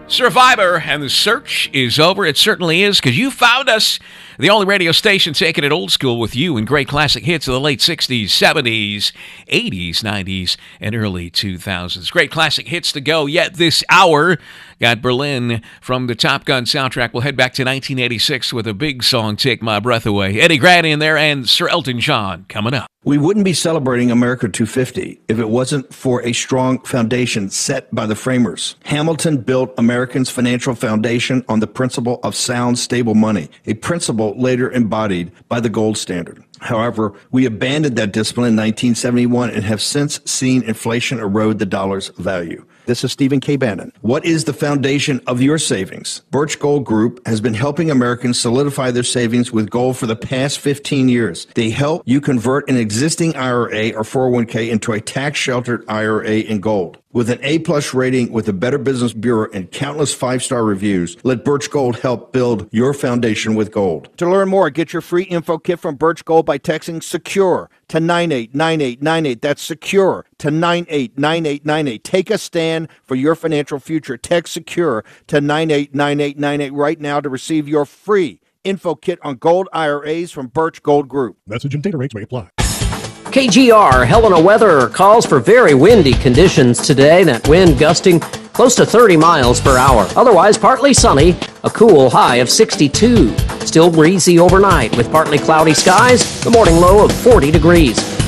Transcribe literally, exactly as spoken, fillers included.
Survivor, and the search is over. It certainly is, because you found us. The only radio station taking it old school with you and great classic hits of the late sixties, seventies, eighties, nineties, and early two thousands. Great classic hits to go yet this hour. Got Berlin from the Top Gun soundtrack. We'll head back to nineteen eighty-six with a big song, Take My Breath Away. Eddie Grant in there, and Sir Elton John coming up. We wouldn't be celebrating America two fifty if it wasn't for a strong foundation set by the framers. Hamilton built Americans' financial foundation on the principle of sound, stable money, a principle later embodied by the gold standard. However, we abandoned that discipline in nineteen seventy-one and have since seen inflation erode the dollar's value. This is Stephen K. Bannon. What is the foundation of your savings? Birch Gold Group has been helping Americans solidify their savings with gold for the past fifteen years. They help you convert an existing I R A or four oh one k into a tax-sheltered I R A in gold. With an A-plus rating with the Better Business Bureau and countless five-star reviews, let Birch Gold help build your foundation with gold. To learn more, get your free info kit from Birch Gold by texting SECURE to nine eight nine eight nine eight. That's SECURE to nine eight nine eight nine eight. Take a stand for your financial future. Text SECURE to nine eight nine eight nine eight right now to receive your free info kit on gold I R As from Birch Gold Group. Message and data rates may apply. K G R Helena Weather calls for very windy conditions today. That wind gusting close to thirty miles per hour. Otherwise, partly sunny, a cool high of sixty-two. Still breezy overnight with partly cloudy skies, the morning low of forty degrees.